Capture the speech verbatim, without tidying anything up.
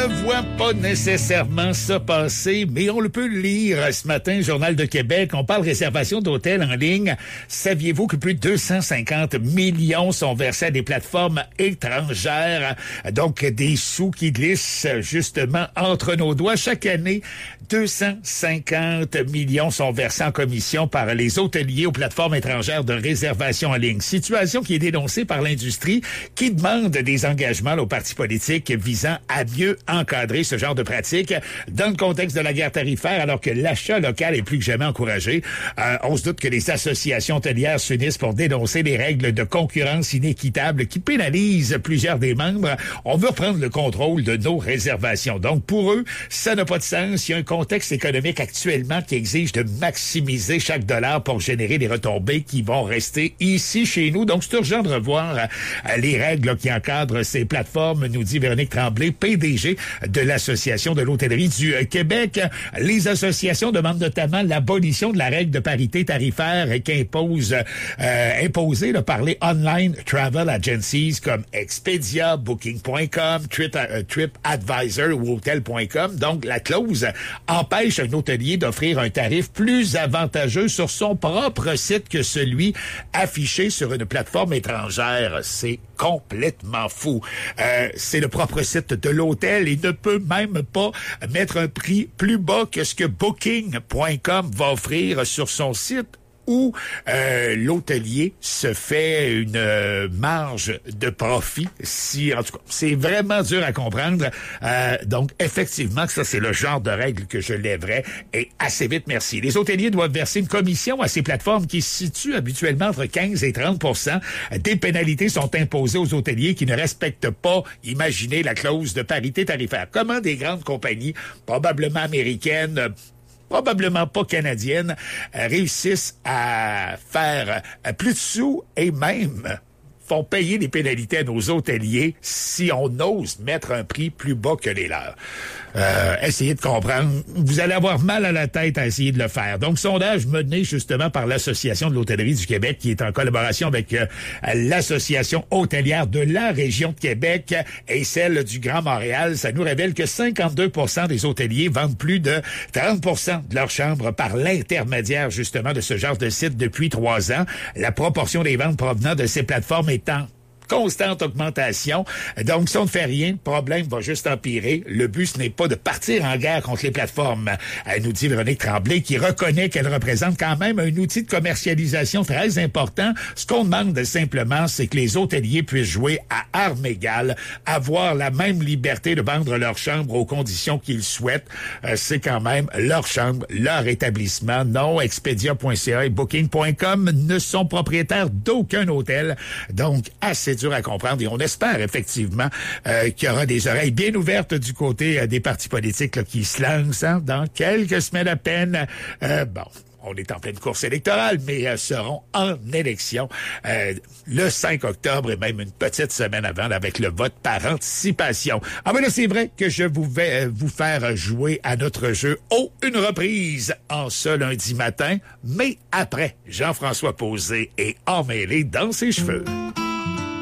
ne voit pas nécessairement ça passer, mais on le peut lire ce matin, Journal de Québec. On parle réservation d'hôtels en ligne. Saviez-vous que plus de deux cent cinquante millions sont versés à des plateformes étrangères? Donc, des sous qui glissent justement entre nos doigts. Chaque année, deux cent cinquante millions sont versés en commission par les hôteliers aux plateformes étrangères de réservation en ligne. Situation qui est dénoncée par l'industrie qui demande des engagements là, aux partis politiques visant à mieux encadrer ce genre de pratique dans le contexte de la guerre tarifaire, alors que l'achat local est plus que jamais encouragé. Euh, on se doute que les associations hôtelières s'unissent pour dénoncer des règles de concurrence inéquitables qui pénalisent plusieurs des membres. On veut reprendre le contrôle de nos réservations. Donc, pour eux, ça n'a pas de sens. Il y a un contexte économique actuellement qui exige de maximiser chaque dollar pour générer des retombées qui vont rester ici chez nous. Donc, c'est urgent de revoir euh, les règles là, qui encadrent ces plateformes, nous dit Véronique Tremblay, P D G de l'Association de l'hôtellerie du Québec. Les associations demandent notamment l'abolition de la règle de parité tarifaire qu'impose euh, imposée là, par les online travel agencies comme Expedia, Booking point com, Trip, euh, TripAdvisor ou Hotel point com. Donc, la clause empêche un hôtelier d'offrir un tarif plus avantageux sur son propre site que celui affiché sur une plateforme étrangère. C'est complètement fou. Euh, c'est le propre site de l'hôtel et ne peut même pas mettre un prix plus bas que ce que Booking point com va offrir sur son site, où euh, l'hôtelier se fait une euh, marge de profit. Si, en tout cas, c'est vraiment dur à comprendre. Euh, donc, effectivement, ça, c'est le genre de règle que je lèverais. Et assez vite, merci. Les hôteliers doivent verser une commission à ces plateformes qui se situent habituellement entre quinze et trente pour cent. Des pénalités sont imposées aux hôteliers qui ne respectent pas, imaginez, la clause de parité tarifaire. Comment des grandes compagnies, probablement américaines, probablement pas canadiennes, euh, réussissent à faire euh, plus de sous et même font payer des pénalités à nos hôteliers si on ose mettre un prix plus bas que les leurs. Euh, essayez de comprendre. Vous allez avoir mal à la tête à essayer de le faire. Donc, sondage mené justement par l'Association de l'hôtellerie du Québec, qui est en collaboration avec euh, l'Association hôtelière de la région de Québec et celle du Grand Montréal. Ça nous révèle que cinquante-deux pour cent des hôteliers vendent plus de trente pour cent de leurs chambres par l'intermédiaire justement de ce genre de site depuis trois ans. La proportion des ventes provenant de ces plateformes est en constante augmentation. Donc, si on ne fait rien, le problème va juste empirer. Le but, ce n'est pas de partir en guerre contre les plateformes. Elle nous dit Véronique Tremblay, qui reconnaît qu'elle représente quand même un outil de commercialisation très important. Ce qu'on demande simplement, c'est que les hôteliers puissent jouer à armes égales, avoir la même liberté de vendre leur chambre aux conditions qu'ils souhaitent. Euh, c'est quand même leur chambre, leur établissement. Non, Expedia point c a et Booking point com ne sont propriétaires d'aucun hôtel. Donc, assez dur à comprendre et on espère effectivement euh, qu'il y aura des oreilles bien ouvertes du côté euh, des partis politiques là, qui se lancent hein, dans quelques semaines à peine. Euh, bon. On est en pleine course électorale, mais euh, seront en élection euh, le cinq octobre et même une petite semaine avant là, avec le vote par anticipation. Ah ben là, c'est vrai que je vous vais euh, vous faire jouer à notre jeu Oh, une reprise en ce lundi matin, mais après Jean-François Posé et Emmêlé dans ses cheveux.